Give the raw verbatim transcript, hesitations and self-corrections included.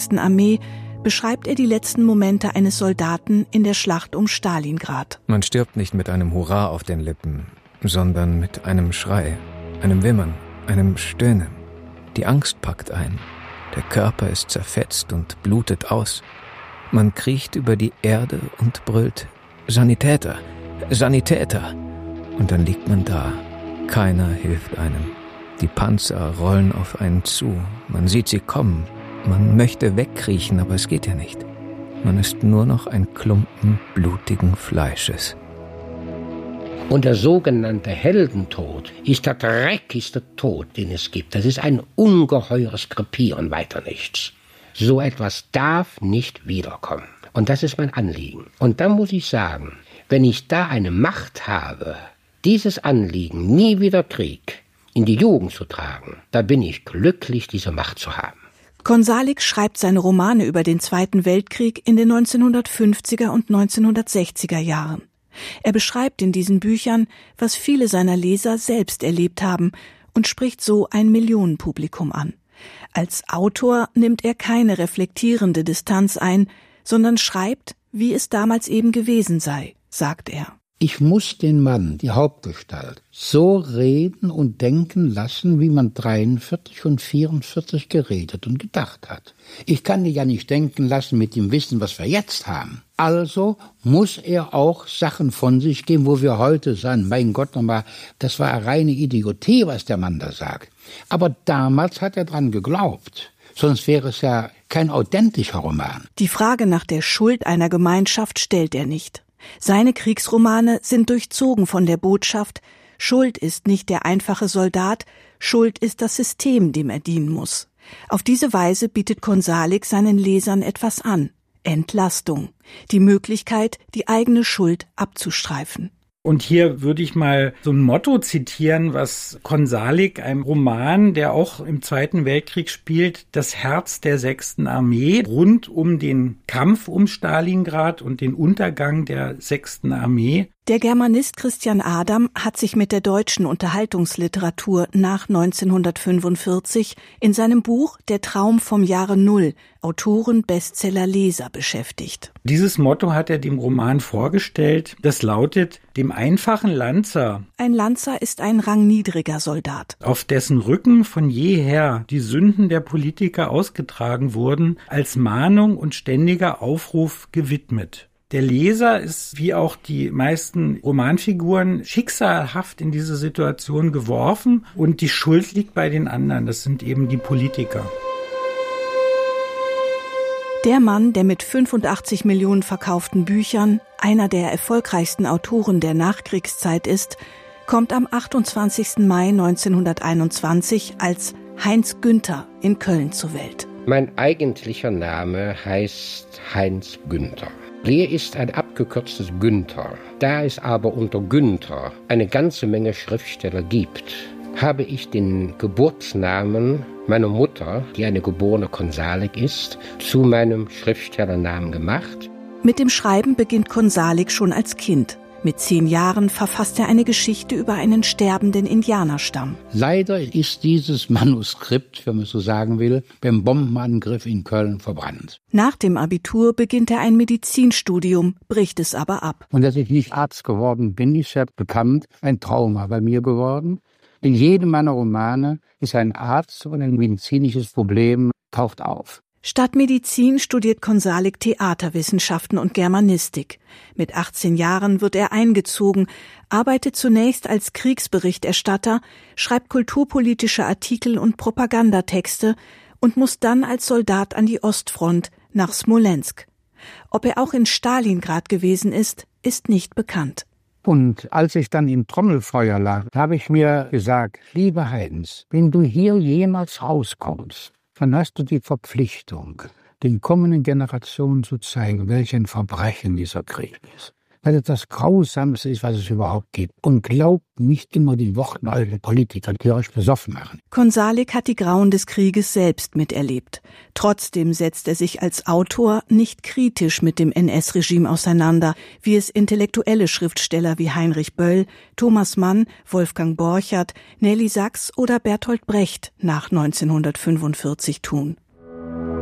sechsten Armee beschreibt er die letzten Momente eines Soldaten in der Schlacht um Stalingrad. Man stirbt nicht mit einem Hurra auf den Lippen, sondern mit einem Schrei, einem Wimmern, einem Stöhnen. Die Angst packt ein. Der Körper ist zerfetzt und blutet aus. Man kriecht über die Erde und brüllt: Sanitäter, Sanitäter! Und dann liegt man da. Keiner hilft einem. Die Panzer rollen auf einen zu. Man sieht sie kommen. Man möchte wegkriechen, aber es geht ja nicht. Man ist nur noch ein Klumpen blutigen Fleisches. Und der sogenannte Heldentod ist der dreckigste Tod, den es gibt. Das ist ein ungeheures Krepieren, weiter nichts. So etwas darf nicht wiederkommen. Und das ist mein Anliegen. Und dann muss ich sagen, wenn ich da eine Macht habe, dieses Anliegen, nie wieder Krieg, in die Jugend zu tragen, da bin ich glücklich, diese Macht zu haben. Konsalik schreibt seine Romane über den Zweiten Weltkrieg in den neunzehnhundertfünfziger und neunzehnhundertsechziger Jahren. Er beschreibt in diesen Büchern, was viele seiner Leser selbst erlebt haben und spricht so ein Millionenpublikum an. Als Autor nimmt er keine reflektierende Distanz ein, sondern schreibt, wie es damals eben gewesen sei, sagt er. Ich muss den Mann, die Hauptgestalt, so reden und denken lassen, wie man dreiundvierzig und vierundvierzig geredet und gedacht hat. Ich kann ihn ja nicht denken lassen mit dem Wissen, was wir jetzt haben. Also muss er auch Sachen von sich geben, wo wir heute sagen, mein Gott nochmal, das war eine reine Idiotie, was der Mann da sagt. Aber damals hat er dran geglaubt. Sonst wäre es ja kein authentischer Roman. Die Frage nach der Schuld einer Gemeinschaft stellt er nicht. Seine Kriegsromane sind durchzogen von der Botschaft: Schuld ist nicht der einfache Soldat, Schuld ist das System, dem er dienen muss. Auf diese Weise bietet Konsalik seinen Lesern etwas an: Entlastung, die Möglichkeit, die eigene Schuld abzustreifen. Und hier würde ich mal so ein Motto zitieren, was Konsalik, einem Roman, der auch im Zweiten Weltkrieg spielt, das Herz der sechsten Armee, rund um den Kampf um Stalingrad und den Untergang der sechsten Armee. Der Germanist Christian Adam hat sich mit der deutschen Unterhaltungsliteratur nach neunzehnhundertfünfundvierzig in seinem Buch Der Traum vom Jahre Null, Autoren, Bestseller, Leser beschäftigt. Dieses Motto hat er dem Roman vorgestellt. Das lautet: Dem einfachen Lanzer. Ein Lanzer ist ein rangniedriger Soldat, auf dessen Rücken von jeher die Sünden der Politiker ausgetragen wurden, als Mahnung und ständiger Aufruf gewidmet. Der Leser ist, wie auch die meisten Romanfiguren, schicksalhaft in diese Situation geworfen und die Schuld liegt bei den anderen. Das sind eben die Politiker. Der Mann, der mit fünfundachtzig Millionen verkauften Büchern einer der erfolgreichsten Autoren der Nachkriegszeit ist, kommt am achtundzwanzigsten Mai neunzehnhunderteinundzwanzig als Heinz Günther in Köln zur Welt. Mein eigentlicher Name heißt Heinz Günther. Lehr ist ein abgekürztes Günther. Da es aber unter Günther eine ganze Menge Schriftsteller gibt, habe ich den Geburtsnamen meiner Mutter, die eine geborene Konsalik ist, zu meinem Schriftstellernamen gemacht. Mit dem Schreiben beginnt Konsalik schon als Kind. Mit zehn Jahren verfasst er eine Geschichte über einen sterbenden Indianerstamm. Leider ist dieses Manuskript, wenn man so sagen will, beim Bombenangriff in Köln verbrannt. Nach dem Abitur beginnt er ein Medizinstudium, bricht es aber ab. Und dass ich nicht Arzt geworden bin, ist ja bekannt, ein Trauma bei mir geworden. In jedem meiner Romane ist ein Arzt und ein medizinisches Problem taucht auf. Statt Medizin studiert Konsalik Theaterwissenschaften und Germanistik. Mit achtzehn Jahren wird er eingezogen, arbeitet zunächst als Kriegsberichterstatter, schreibt kulturpolitische Artikel und Propagandatexte und muss dann als Soldat an die Ostfront nach Smolensk. Ob er auch in Stalingrad gewesen ist, ist nicht bekannt. Und als ich dann im Trommelfeuer lag, habe ich mir gesagt: Lieber Heinz, wenn du hier jemals rauskommst, dann hast du die Verpflichtung, den kommenden Generationen zu zeigen, welch ein Verbrechen dieser Krieg ist. Weil es das Grausamste ist, was es überhaupt gibt. Und glaubt nicht immer den Worten eurer Politiker, die euch besoffen machen. Konsalik hat die Grauen des Krieges selbst miterlebt. Trotzdem setzt er sich als Autor nicht kritisch mit dem N S-Regime auseinander, wie es intellektuelle Schriftsteller wie Heinrich Böll, Thomas Mann, Wolfgang Borchert, Nelly Sachs oder Bertolt Brecht nach neunzehnhundertfünfundvierzig tun.